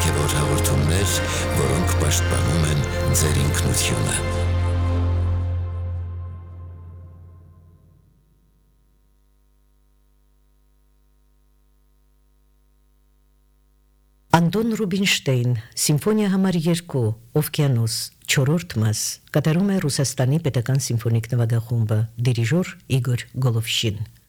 հոգևոր հաղորդումներ, որոնք պաշտպանում են ձեր ինքնությունը։ Անտոն Ռուբինշտեյն, Սիմֆոնիա համար 2, Օվկիանոս, 4-րդ մաս, կատարում է Ռուսաստանի պետական սիմֆոնիկ նվագախումբը, դիրիժոր Իգոր Գոլովշին։